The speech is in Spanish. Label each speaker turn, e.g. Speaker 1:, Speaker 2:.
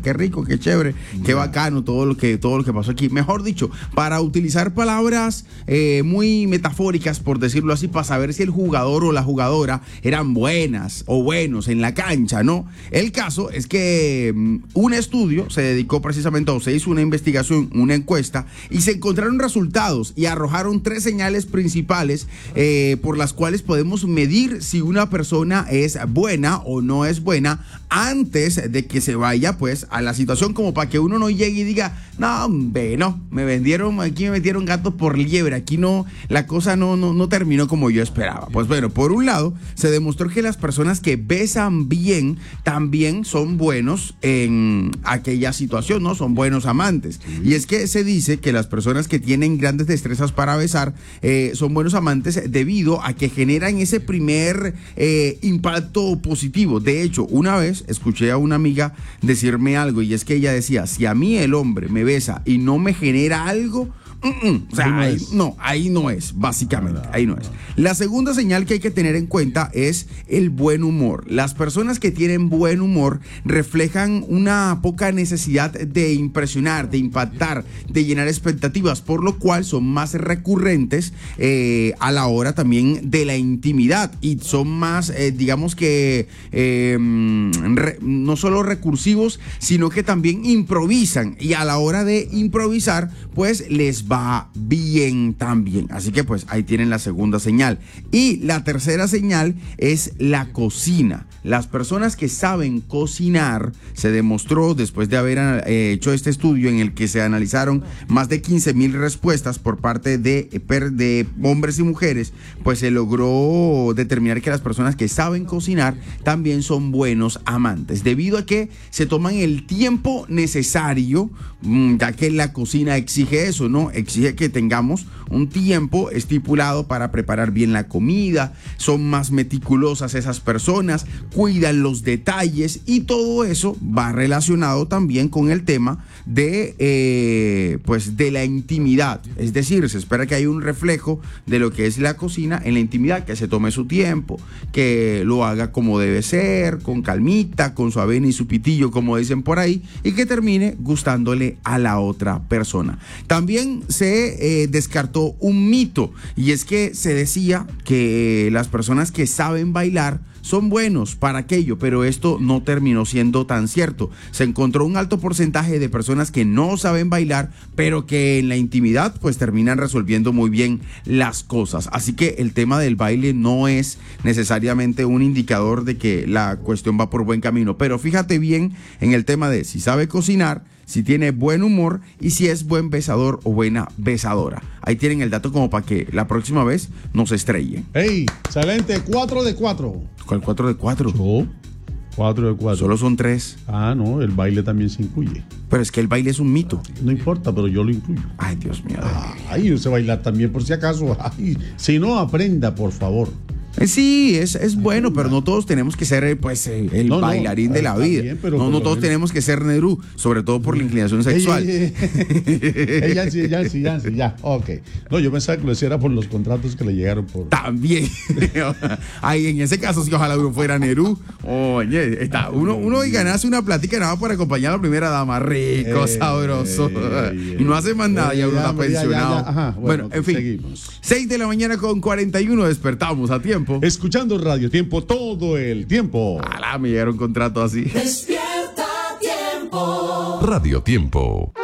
Speaker 1: qué rico, qué chévere, qué bacano todo lo que pasó aquí. Mejor dicho, para utilizar palabras muy metafóricas, por decirlo así, para saber si el jugador o la jugadora eran buenas o buenos en la cancha, ¿no? El caso es que un estudio se dedicó precisamente, o se hizo una investigación, una encuesta, y se encontraron resultados y arrojaron 3 señales principales por las cuales podemos medir si una persona es buena o no es buena antes de que se vaya pues a la situación, como para que uno no llegue y diga, no, hombre, no, aquí me metieron gato por liebre, aquí no, la cosa no terminó como yo esperaba. Pues bueno, por un lado, se demostró que las personas que besan bien también son buenos en aquella situación, ¿no? Son buenos amantes. Y es que se dice que las personas que tienen grandes destrezas para besar son buenos amantes debido a que generan ese primer impacto positivo. De hecho, una vez escuché a una amiga decirme algo, y es que ella decía, si a mí el hombre me besa y no me genera algo, o sea, ahí no es, básicamente, ahí no es. La segunda señal que hay que tener en cuenta es el buen humor. Las personas que tienen buen humor reflejan una poca necesidad de impresionar, de impactar, de llenar expectativas, por lo cual son más recurrentes a la hora también de la intimidad, y son más, digamos que, no solo recursivos, sino que también improvisan, y a la hora de improvisar, pues les va bien también. Así que pues ahí tienen la segunda señal. Y la tercera señal es la cocina. Las personas que saben cocinar, se demostró después de haber hecho este estudio en el que se analizaron más de 15,000 respuestas por parte de hombres y mujeres, pues se logró determinar que las personas que saben cocinar también son buenos amantes, debido a que se toman el tiempo necesario, ya que la cocina exige eso, ¿no? Exige que tengamos un tiempo estipulado para preparar bien la comida, son más meticulosas esas personas, cuidan los detalles, y todo eso va relacionado también con el tema de la intimidad. Es decir, se espera que haya un reflejo de lo que es la cocina en la intimidad, que se tome su tiempo, que lo haga como debe ser, con calmita, con su avena y su pitillo, como dicen por ahí, y que termine gustándole a la otra persona. También se descartó un mito, y es que se decía que las personas que saben bailar son buenos para aquello, pero esto no terminó siendo tan cierto. Se encontró un alto porcentaje de personas que no saben bailar, pero que en la intimidad pues terminan resolviendo muy bien las cosas. Así que el tema del baile no es necesariamente un indicador de que la cuestión va por buen camino, pero fíjate bien en el tema de si sabe cocinar, si tiene buen humor y si es buen besador o buena besadora. Ahí tienen el dato como para que la próxima vez no se estrellen.
Speaker 2: ¡Ey! Excelente, 4 de 4.
Speaker 1: ¿Cuál 4 de 4?
Speaker 2: Yo, 4 de 4.
Speaker 1: Solo son 3.
Speaker 2: Ah, no, el baile también se incluye.
Speaker 1: Pero es que el baile es un mito.
Speaker 2: No importa, pero yo lo incluyo.
Speaker 1: Ay, Dios mío.
Speaker 2: Ay, yo sé bailar también, por si acaso. Ay, si no, aprenda, por favor.
Speaker 1: Sí, es bueno, pero no todos tenemos que ser el bailarín de la vida.
Speaker 2: Bien,
Speaker 1: no todos tenemos que ser Nerú, sobre todo por la inclinación sexual.
Speaker 2: Ya, ok. No, yo pensaba que lo decía por los contratos que le llegaron por...
Speaker 1: También. Ay, en ese caso, si ojalá uno fuera Nerú. Oye, uno y ganase una platica nada para acompañar a la primera dama. Rico, sabroso. Y no hace más nada, ya uno está pensionado.
Speaker 2: Ajá,
Speaker 1: bueno, en fin.
Speaker 2: Seguimos.
Speaker 1: 6 de la mañana con 41, despertamos a tiempo.
Speaker 2: Escuchando Radio Tiempo todo el tiempo.
Speaker 1: Me llegaron un contrato así.
Speaker 3: Despierta Tiempo.
Speaker 4: Radio Tiempo.